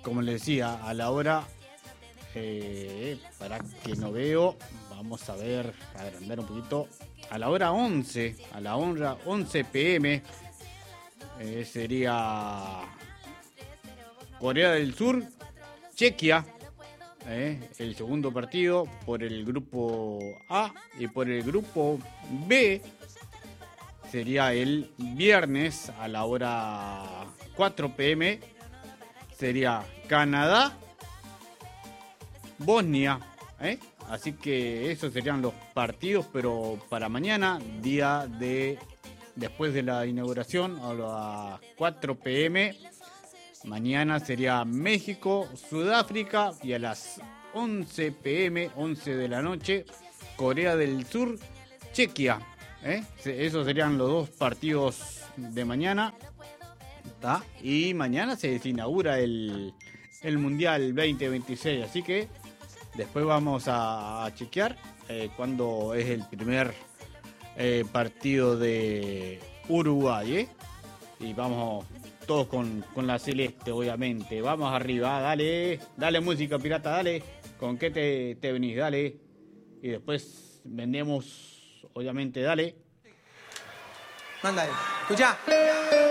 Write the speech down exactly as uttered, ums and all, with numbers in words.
como les decía, a la hora, eh, para que no veo, vamos a ver, a agrandar un poquito, a la hora once, a la hora once pm, eh, sería Corea del Sur, Chequia, eh, el segundo partido por el grupo A, y por el grupo B sería el viernes a la hora cuatro pm, sería Canadá, Bosnia, ¿eh? Así que esos serían los partidos, pero para mañana, día de después de la inauguración, a las cuatro pm, mañana sería México, Sudáfrica, y a las once pm, once de la noche, Corea del Sur, Chequia, ¿eh? Esos serían los dos partidos de mañana, ¿tá? Y mañana se inaugura el, el Mundial veinte veintiséis, así que después vamos a, a chequear eh, cuándo es el primer eh, partido de Uruguay, ¿eh? Y vamos todos con, con la celeste, obviamente. Vamos arriba, dale, dale música pirata, dale. ¿Con qué te, te venís? Dale. Y después vendemos, obviamente, dale. Mándale, escuchá.